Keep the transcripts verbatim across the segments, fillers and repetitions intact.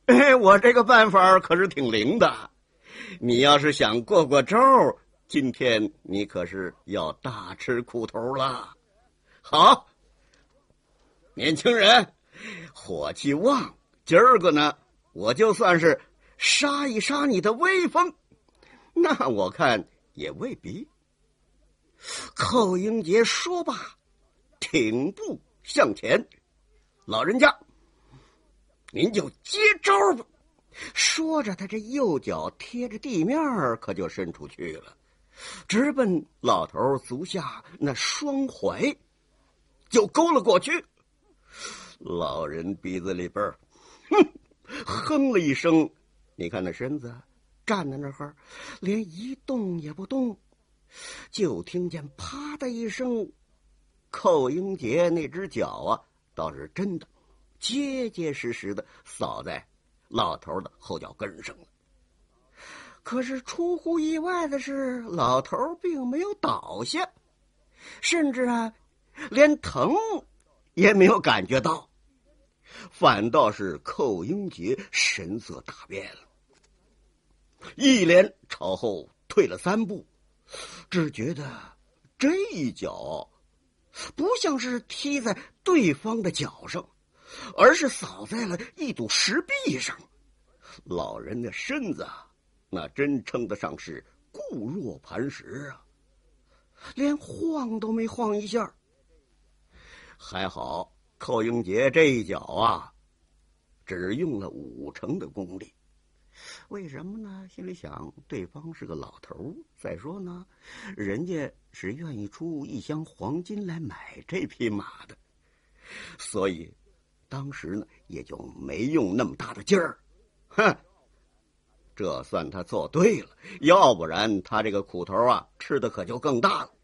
哎，我这个办法可是挺灵的。你要是想过过招，今天你可是要大吃苦头了。好，年轻人，火气旺，今儿个呢，我就算是杀一杀你的威风，那我看也未必。寇英杰说罢，挺步向前。老人家，您就接招吧。说着，他这右脚贴着地面，可就伸出去了，直奔老头足下那双踝就勾了过去。老人鼻子里边哼哼了一声，你看那身子站在那儿，连一动也不动。就听见啪的一声，寇英杰那只脚啊，倒是真的结结实实的扫在老头的后脚跟上了。可是出乎意外的是，老头并没有倒下，甚至啊，连疼也没有感觉到，反倒是寇英杰神色大变了，一连朝后退了三步，只觉得这一脚不像是踢在对方的脚上，而是扫在了一堵石壁上。老人的身子那真称得上是固若磐石啊，连晃都没晃一下。还好寇英杰这一脚啊，只用了五成的功力。为什么呢？心里想，对方是个老头，再说呢，人家是愿意出一箱黄金来买这匹马的，所以当时呢也就没用那么大的劲儿。哼，这算他做对了，要不然他这个苦头啊吃的可就更大了。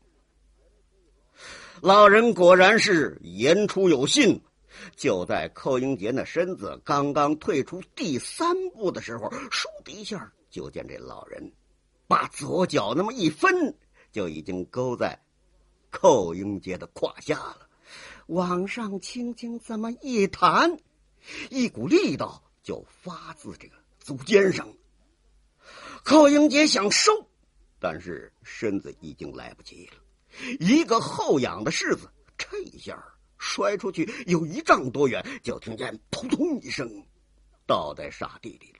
老人果然是言出有信，就在寇英杰那身子刚刚退出第三步的时候，倏的一下就见这老人把左脚那么一分，就已经勾在寇英杰的胯下了，往上轻轻这么一弹，一股力道就发自这个足尖上。寇英杰想收，但是身子已经来不及了，一个后仰的式子，这一下摔出去有一丈多远，就听见扑通一声，倒在沙地里了。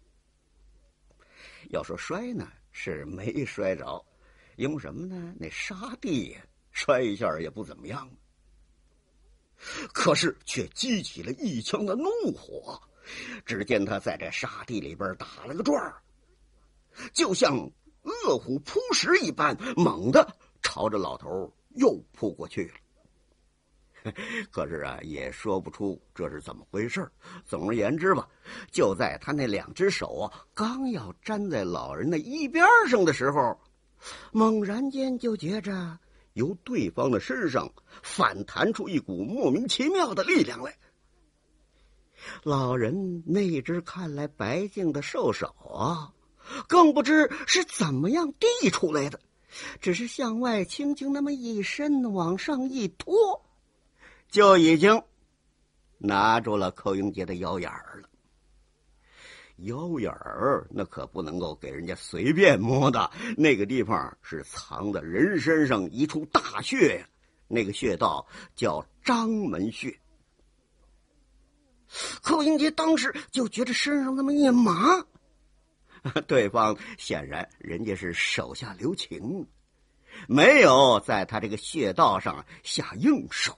要说摔呢，是没摔着，因为什么呢？那沙地摔一下也不怎么样，可是却激起了一腔的怒火。只见他在这沙地里边打了个转，就像饿虎扑食一般，猛地朝着老头又扑过去了。可是啊，也说不出这是怎么回事。总而言之吧，就在他那两只手啊刚要粘在老人的衣边上的时候，猛然间就觉着由对方的身上反弹出一股莫名其妙的力量来。老人那只看来白净的瘦手啊，更不知是怎么样递出来的，只是向外轻轻那么一伸，往上一拖，就已经拿住了寇英杰的腰眼儿了。腰眼儿那可不能够给人家随便摸的，那个地方是藏在人身上一处大穴，那个穴道叫章门穴。寇英杰当时就觉得身上那么一麻，对方显然人家是手下留情，没有在他这个穴道上下硬手。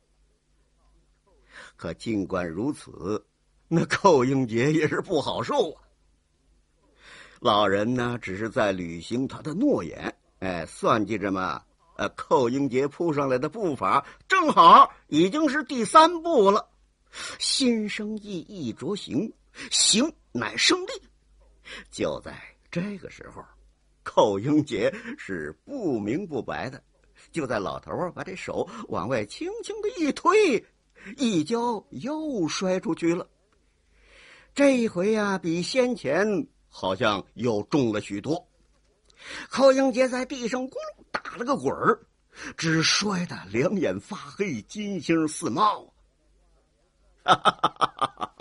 可尽管如此，那寇英杰也是不好受啊。老人呢，只是在履行他的诺言，哎，算计着嘛，呃，寇英杰扑上来的步伐正好已经是第三步了。心生意意着行，行乃胜利。就在这个时候，寇英杰是不明不白的，就在老头儿把这手往外轻轻的一推，一跤又摔出去了。这一回啊，比先前好像又重了许多。寇英杰在地上咕噜打了个滚儿，只摔得两眼发黑，金星四冒。哈哈哈哈哈！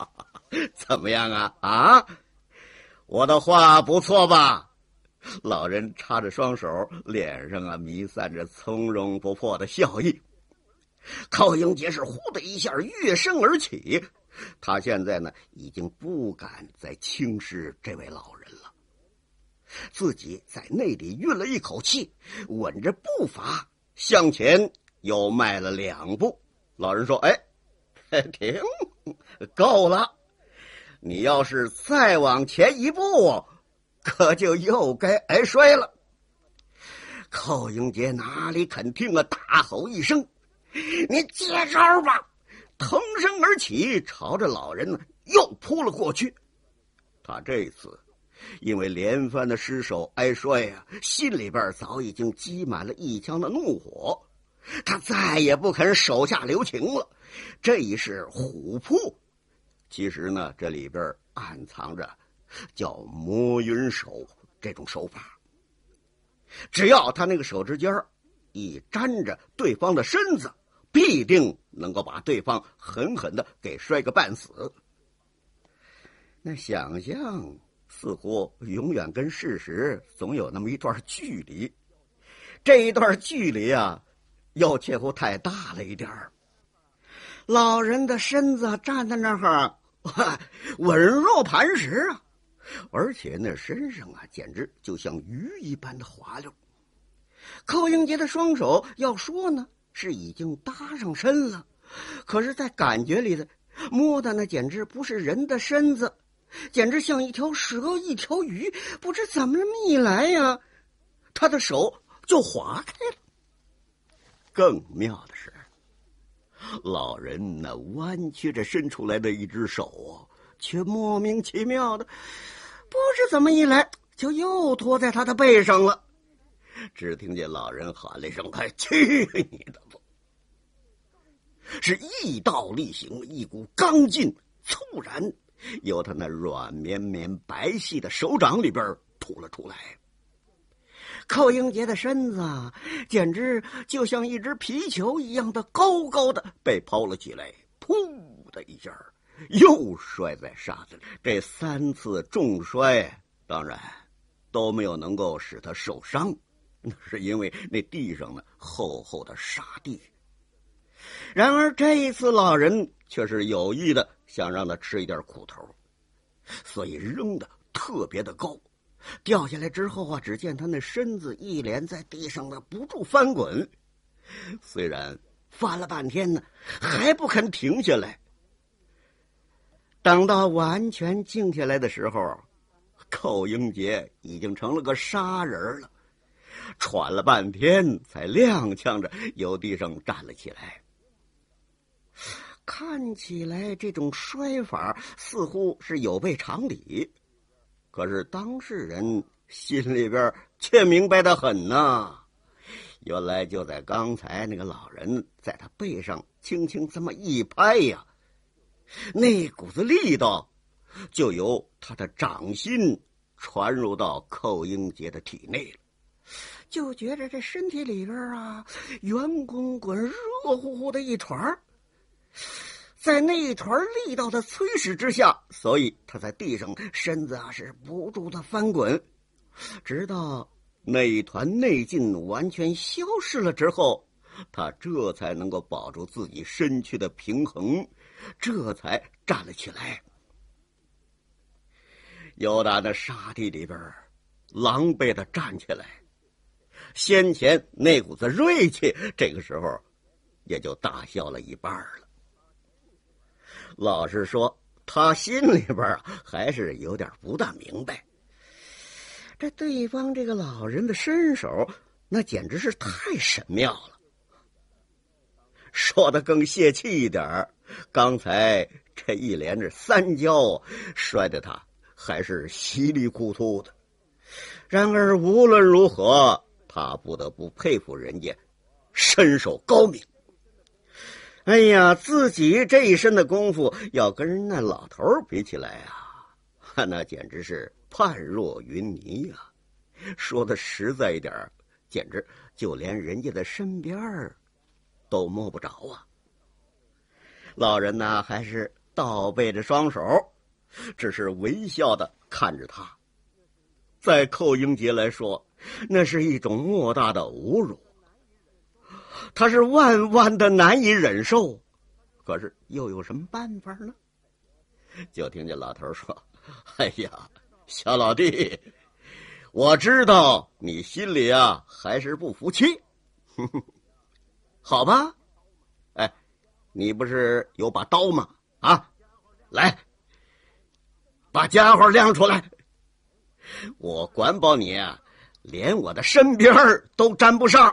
怎么样啊？啊，我的话不错吧？老人插着双手，脸上啊弥散着从容不迫的笑意。寇英杰是呼的一下跃身而起，他现在呢已经不敢再轻视这位老人了。自己在内里运了一口气，稳着步伐向前又迈了两步。老人说：“哎，停，够了！你要是再往前一步，可就又该挨摔了。”寇英杰哪里肯听啊，大吼一声：“你接招吧！”腾身而起，朝着老人呢又扑了过去。他这次因为连番的失手挨摔啊，心里边早已经积满了一腔的怒火，他再也不肯手下留情了。这一式虎扑，其实呢这里边暗藏着叫摸云手这种手法。只要他那个手指尖一沾着对方的身子，必定能够把对方狠狠的给摔个半死。那想象似乎永远跟事实总有那么一段距离，这一段距离啊又似乎太大了一点儿。老人的身子站在那儿稳若磐石啊，而且那身上啊简直就像鱼一般的滑溜。寇英杰的双手要说呢是已经搭上身了，可是在感觉里的摸的那简直不是人的身子，简直像一条蛇一条鱼，不知怎么这么一来呀，他的手就划开了。更妙的是，老人那弯曲着伸出来的一只手啊，却莫名其妙的不知怎么一来就又拖在他的背上了。只听见老人喊了一声：“哎，去你的吧！”是一道力行，一股刚劲猝然由他那软绵绵白皙的手掌里边吐了出来。寇英杰的身子简直就像一只皮球一样的高高的被抛了起来，噗的一下又摔在沙子里。这三次重摔当然都没有能够使他受伤，那是因为那地上呢厚厚的沙地。然而这一次老人却是有意的想让他吃一点苦头，所以扔的特别的高。掉下来之后啊，只见他那身子一连在地上的不住翻滚，虽然翻了半天呢还不肯停下来。等到完全静下来的时候，寇英杰已经成了个沙人了，喘了半天才踉跄着由地上站了起来。看起来这种摔法似乎是有悖常理，可是当事人心里边却明白得很呐。原来就在刚才那个老人在他背上轻轻这么一拍呀，那股子力道就由他的掌心传入到寇英杰的体内了，就觉着这身体里边啊圆滚滚热乎乎的一团。在那一团力道的催使之下，所以他在地上身子啊是不住的翻滚，直到那一团内劲完全消失了之后，他这才能够保住自己身躯的平衡，这才站了起来。由打那沙地里边狼狈的站起来，先前那股子锐气这个时候也就大消了一半了。老实说，他心里边啊还是有点不大明白，这对方这个老人的身手那简直是太神妙了。说的更泄气一点，刚才这一连着三跤摔得他还是稀里糊涂的。然而无论如何，他不得不佩服人家身手高明。哎呀，自己这一身的功夫要跟人那老头比起来啊，那简直是判若云泥啊。说的实在一点，简直就连人家的身边都摸不着啊。老人呢还是倒背着双手， 只是微笑的看着他。在寇英杰来说，那是一种莫大的侮辱，他是万万的难以忍受，可是又有什么办法呢？就听见老头说：“哎呀，小老弟，我知道你心里啊还是不服气，呵呵，好吧？哎，你不是有把刀吗？啊，来，把家伙亮出来，我管保你啊，连我的身边都沾不上。”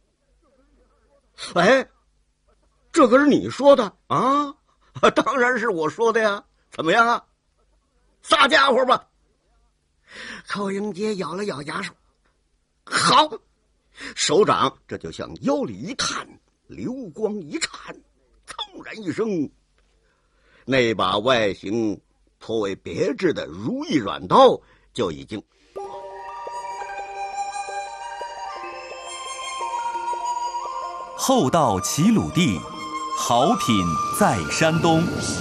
哎，这可是你说的啊？当然是我说的呀。怎么样啊？撒家伙吧！寇英杰咬了咬牙说：“好！”手掌这就向腰里一探，流光一颤，噌然一声，那把外形颇为别致的如意软刀就已经厚道齐鲁地，好品在山东。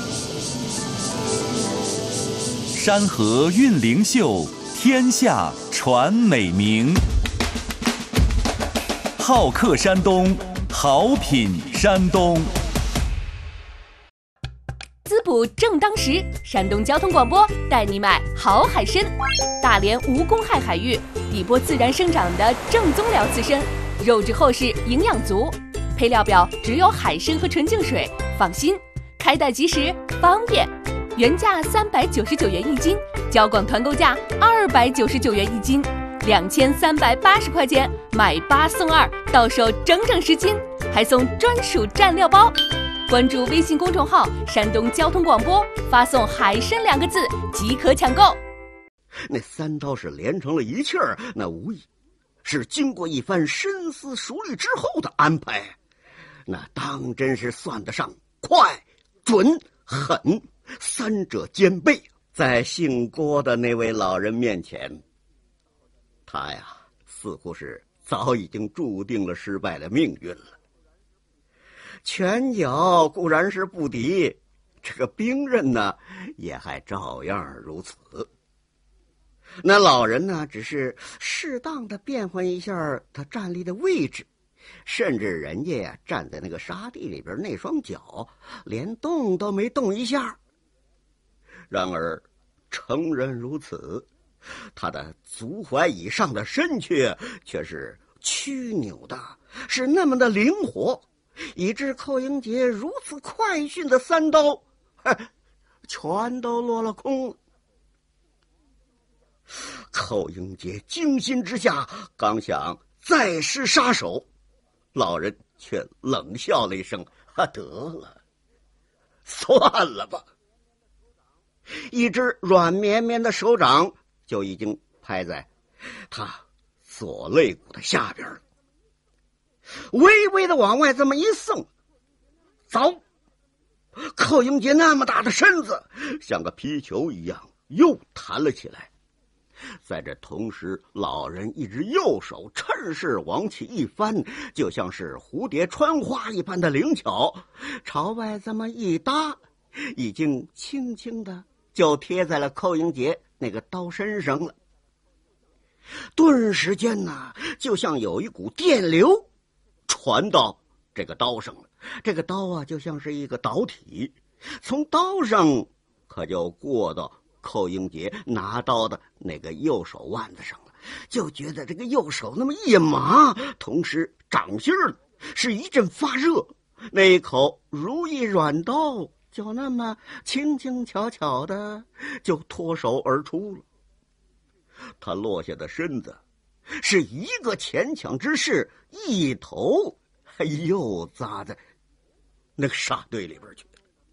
山河韵灵秀，天下传美名。好客山东，好品山东。 滋补正当时，山东交通广播带你买好海参。大连无公害海域，底波自然生长的正宗辽刺参，肉质厚实，营养足。配料表只有海参和纯净水，放心，开袋即时，方便。原价三百九十九元一斤，交广团购价二百九十九元一斤，两千三百八十块钱买八送二，到手整整十斤，还送专属蘸料包。关注微信公众号“山东交通广播”，发送“海参”两个字即可抢购。 那三刀是连成了一气儿，那无疑是经过一番深思熟虑之后的安排，那当真是算得上快、准、狠三者兼备。在姓郭的那位老人面前，他呀似乎是早已经注定了失败的命运了。拳脚固然是不敌，这个兵刃呢也还照样如此。那老人呢只是适当的变换一下他站立的位置，甚至人家呀站在那个沙地里边，那双脚连动都没动一下。然而诚然如此，他的足踝以上的身躯却是曲扭的，是那么的灵活，以致寇英杰如此快迅的三刀全都落了空了。寇英杰惊心之下刚想再施杀手，老人却冷笑了一声：“啊，得了，算了吧。”一只软绵绵的手掌就已经拍在他左肋骨的下边了，微微的往外这么一送，走！寇英杰那么大的身子像个皮球一样又弹了起来。在这同时，老人一只右手趁势往起一翻，就像是蝴蝶穿花一般的灵巧，朝外这么一搭，已经轻轻的就贴在了寇英杰那个刀身上了。顿时间呢，就像有一股电流传到这个刀上了。这个刀啊，就像是一个导体，从刀上可就过到寇英杰拿刀的那个右手腕子上了，就觉得这个右手那么一麻，同时掌心儿是一阵发热，那一口如意软刀就那么轻轻巧巧的就脱手而出了。他落下的身子是一个前抢之势，一头又扎在那个沙堆里边去了。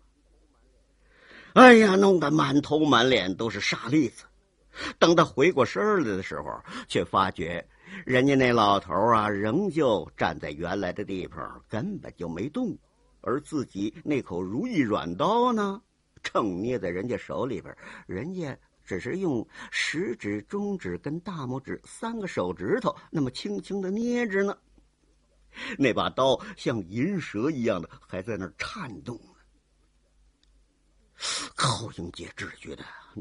哎呀，弄得满头满脸都是沙粒子。等他回过身来的时候，却发觉人家那老头啊仍旧站在原来的地方，根本就没动，而自己那口如意软刀呢正捏在人家手里边，人家只是用食指、中指跟大拇指三个手指头那么轻轻的捏着呢。那把刀像银蛇一样的还在那儿颤动呢。 寇英杰只觉得